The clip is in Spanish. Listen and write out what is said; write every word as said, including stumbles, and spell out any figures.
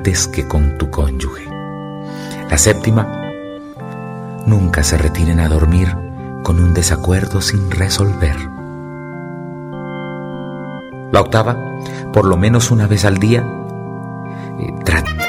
antes que con tu cónyuge. La séptima, nunca se retiren a dormir con un desacuerdo sin resolver. La octava, por lo menos una vez al día, eh, traten